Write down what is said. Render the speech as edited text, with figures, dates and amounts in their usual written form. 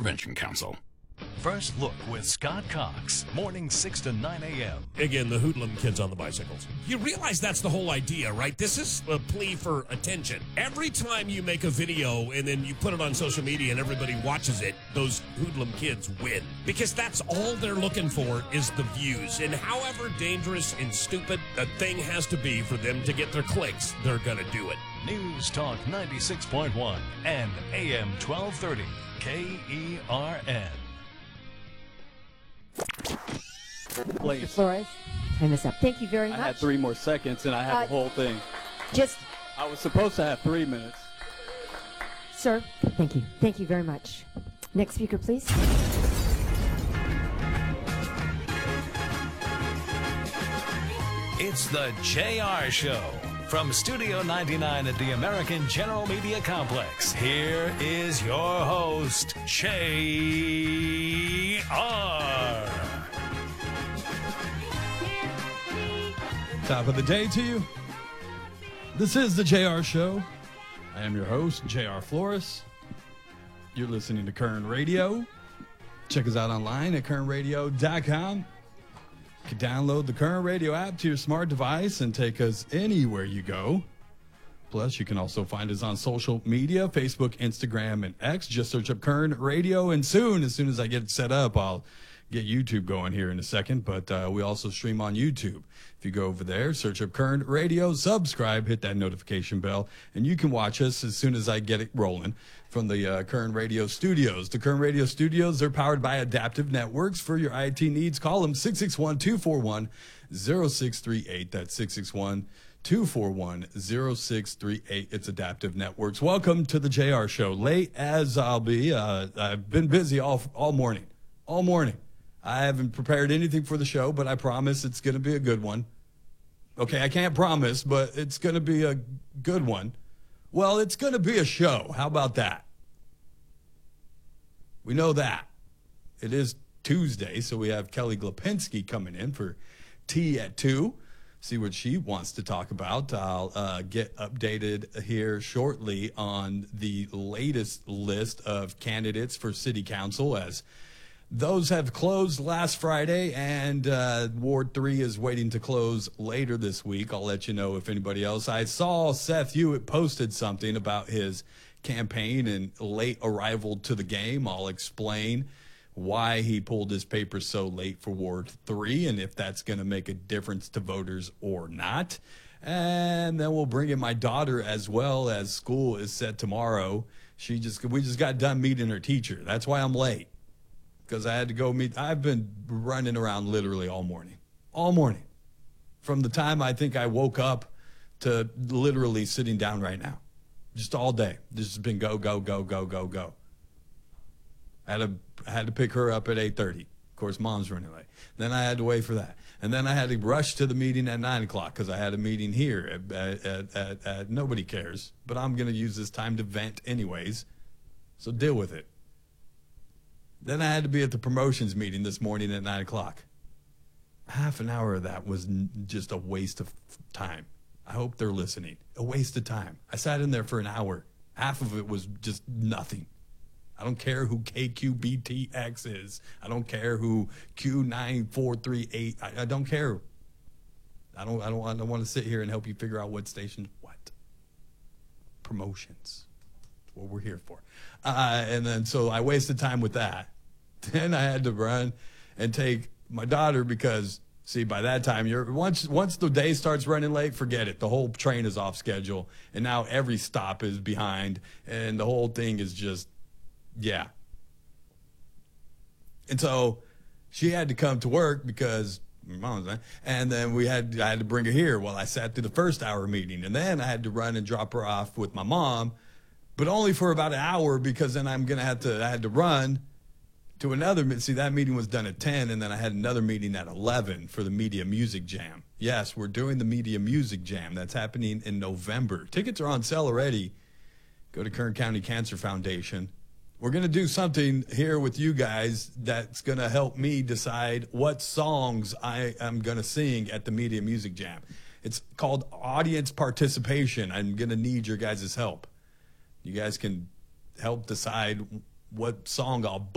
Prevention Council. First Look with Scott Cox, morning 6 to 9 a.m. Again, the hoodlum kids on the bicycles. You realize that's the whole idea, right? This is a plea for attention. Every time you make a video and then you put it on social media and everybody watches it, those hoodlum kids win. Because that's all they're looking for is the views. And however dangerous and stupid a thing has to be for them to get their clicks, they're going to do it. News Talk 96.1 and AM 1230, KERN. Mr. Flores, time this up. Thank you very much. I had 3 more seconds, and I have the whole thing. I was supposed to have 3 minutes. Sir, thank you. Thank you very much. Next speaker, please. It's the JR Show. From Studio 99 at the American General Media Complex, here is your host, JR. Top of the day to you. This is the JR Show. I am your host, JR Flores. You're listening to Kern Radio. Check us out online at kernradio.com. You can download the Kern Radio app to your smart device and take us anywhere you go. Plus, you can also find us on social media, Facebook, Instagram, and X. Just search up Kern Radio, and soon, as soon as I get it set up, I'll get YouTube going here in a second, but we also stream on YouTube. If you go over there, search up Kern Radio, subscribe, hit that notification bell, and you can watch us as soon as I get it rolling from the Kern Radio Studios. The Kern Radio Studios are powered by Adaptive Networks. For your IT needs, call them 661-241-0638. That's 661-241-0638. It's Adaptive Networks. Welcome to the JR Show. Late as I'll be, I've been busy all morning. All morning. I haven't prepared anything for the show, but I promise it's going to be a good one. Okay, I can't promise, but it's going to be a good one. Well, it's going to be a show. How about that? We know that. It is Tuesday, so we have Kelly Glapinski coming in for Tea at 2. See what she wants to talk about. I'll get updated here shortly on the latest list of candidates for city council, as those have closed last Friday, and Ward 3 is waiting to close later this week. I'll let you know if anybody else. I saw Seth Hewitt posted something about his campaign and late arrival to the game. I'll explain why he pulled his papers so late for Ward 3 and if that's going to make a difference to voters or not. And then we'll bring in my daughter as well, as school is set tomorrow. We just got done meeting her teacher. That's why I'm late. Because I had to go meet. I've been running around literally all morning. All morning. From the time I think I woke up to literally sitting down right now. Just all day. This has been go, go, go, go, go, go. I had to pick her up at 8:30. Of course, mom's running late. Then I had to wait for that. And then I had to rush to the meeting at 9 o'clock because I had a meeting here at Nobody Cares. But I'm going to use this time to vent anyways. So deal with it. Then I had to be at the promotions meeting this morning at 9 o'clock. Half an hour of that was just a waste of time. I hope they're listening. A waste of time. I sat in there for an hour. Half of it was just nothing. I don't care who KQBTX is. I don't care who Q9438. I don't care. I don't want to sit here and help you figure out what station what. Promotions. What we're here for. And then so I wasted time with that. Then I had to run and take my daughter because, see, by that time, once the day starts running late, forget it. The whole train is off schedule, and now every stop is behind, and the whole thing is just, yeah. And so she had to come to work because mom's there, and then I had to bring her here. Well, I sat through the first hour meeting, and then I had to run and drop her off with my mom, but only for about an hour because then I had to run to another. See, that meeting was done at 10, and then I had another meeting at 11 for the Media Music Jam. Yes, we're doing the Media Music Jam. That's happening in November. Tickets are on sale already. Go to Kern County Cancer Foundation. We're going to do something here with you guys that's going to help me decide what songs I am going to sing at the Media Music Jam. It's called audience participation. I'm going to need your guys' help. You guys can help decide what song I'll